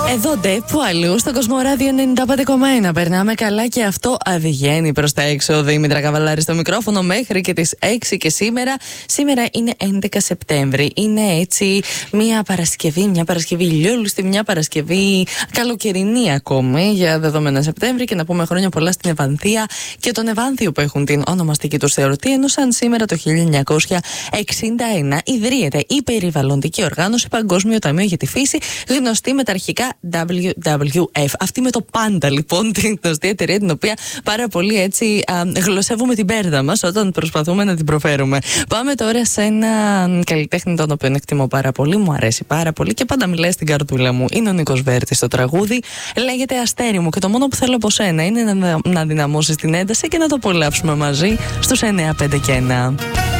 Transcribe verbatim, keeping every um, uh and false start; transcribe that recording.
Εδώ ντε που αλλού στο Κοσμοράδιο ενενήντα πέντε κόμμα ένα περνάμε καλά και αυτό αδειγαίνει προς τα έξω. Δήμητρα Καβαλάρη στο μικρόφωνο μέχρι και τις έξι και σήμερα. Σήμερα είναι έντεκα Σεπτέμβρη. Είναι έτσι μια Παρασκευή, μια Παρασκευή ηλιόλουστη, μια Παρασκευή καλοκαιρινή ακόμη για δεδομένα Σεπτέμβρη. Και να πούμε χρόνια πολλά στην Ευανθία και τον Ευάνθιο που έχουν την ονομαστική τους εορτή. Ενώ σαν σήμερα το χίλια εννιακόσια εξήντα ένα ιδρύεται η περιβαλλοντική οργάνωση Παγκόσμιο Ταμείο για τη Φύση, γνωστή με τα αρχικά ντάμπλιου ντάμπλιου εφ. Αυτή με το πάντα λοιπόν, την γνωστή εταιρεία, την οποία πάρα πολύ έτσι α, γλωσσεύουμε την πέρδα μας όταν προσπαθούμε να την προφέρουμε. Πάμε τώρα σε έναν καλλιτέχνη τον οποίο εκτιμώ πάρα πολύ, μου αρέσει πάρα πολύ και πάντα μιλάει στην καρδούλα μου. Είναι ο Νίκος Βέρτης στο τραγούδι. Λέγεται Αστέρι μου και το μόνο που θέλω από σένα είναι να, να δυναμώσεις την ένταση και να το απολαύσουμε μαζί στους εννιά πέντε και ένα.